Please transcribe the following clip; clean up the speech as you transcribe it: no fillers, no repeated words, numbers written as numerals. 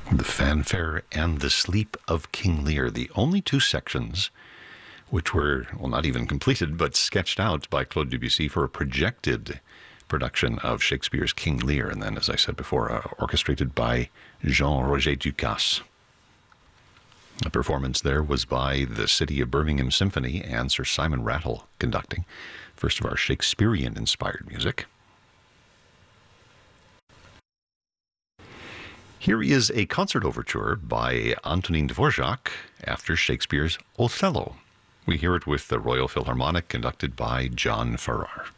The Fanfare and the Sleep of King Lear, the only two sections which were, well, not even completed, but sketched out by Claude Debussy for a projected production of Shakespeare's King Lear, and then, as I said before, orchestrated by Jean-Roger Ducasse. The performance there was by the City of Birmingham Symphony and Sir Simon Rattle conducting, first of our Shakespearean-inspired music. Here is a concert overture by Antonin Dvorak after Shakespeare's Othello. We hear it with the Royal Philharmonic, conducted by John Farrar.